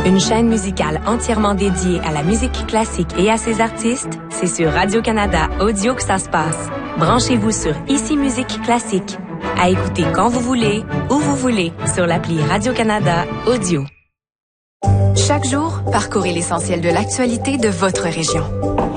Une chaîne musicale entièrement dédiée à la musique classique et à ses artistes, c'est sur Radio-Canada Audio que ça se passe. Branchez-vous sur Ici Musique Classique. À écouter quand vous voulez, où vous voulez, sur l'appli Radio-Canada Audio. Chaque jour, parcourez l'essentiel de l'actualité de votre région.